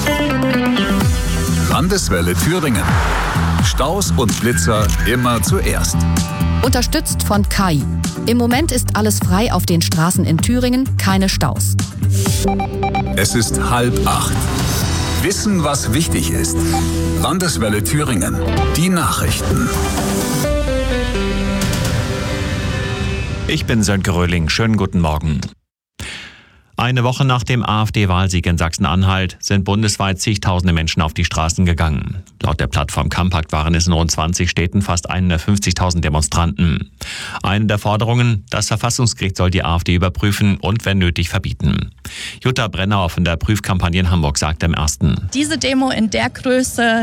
Landeswelle Thüringen. Staus und Blitzer immer zuerst. Unterstützt von KAI. Im Moment ist alles frei auf den Straßen in Thüringen, keine Staus. Es ist 7:30. Wissen, was wichtig ist. Landeswelle Thüringen. Die Nachrichten. Ich bin Sönke Röhling. Schönen guten Morgen. Eine Woche nach dem AfD-Wahlsieg in Sachsen-Anhalt sind bundesweit zigtausende Menschen auf die Straßen gegangen. Laut der Plattform Campakt waren es in rund 20 Städten fast 150.000 Demonstranten. Eine der Forderungen: Das Verfassungsgericht soll die AfD überprüfen und wenn nötig verbieten. Jutta Brennauer von der Prüfkampagne in Hamburg sagt im Ersten: Diese Demo in der Größe,